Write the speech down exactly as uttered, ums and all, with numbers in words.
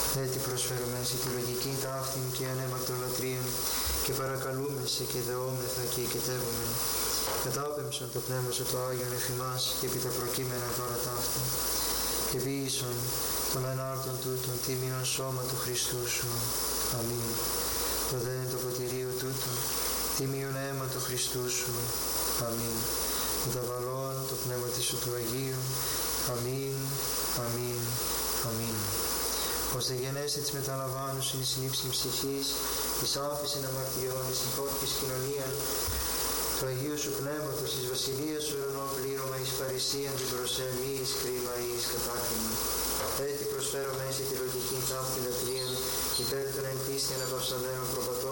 Έτσι προσφέρουμε σε τη λογική ταύτην και ανέμακτρων λατρείων και παρακαλούμε σε και δεόμεθα και οικετεύουμε. Κατάπεμψον το Πνεύμα σου το Άγιον εφημάς και επί τα προκείμενα τώρα ταύτα. Και βίησον των ανάρτων τούτων τίμιον σώμα του Χριστού σου. Αμήν. Το δέν το ποτηρίου τούτο τίμιον αίμα του Χριστού σου. Αμήν. Το ταβαλών το Πνεύμα σου του Αγίου. Αμήν. Αμήν. Αμήν. Ώστε γενέστε της μεταλαμβάνουσιν εις νύψιν ψυχής, εις άφησιν αμαρτιών, εις νυχότικης κοινωνίαν, του Αγίου σου Πνεύματος, εις βασιλείας σου ουρανών πλήρωμα, εις παρησίαν την προσέμη, εις κρίμα ή εις κατάκριμα. Έτσι προσφέρομαι σε τη λογική ταύτη λατρείαν, υπέρ των εν πίστη αναπαυσανέων προπατών,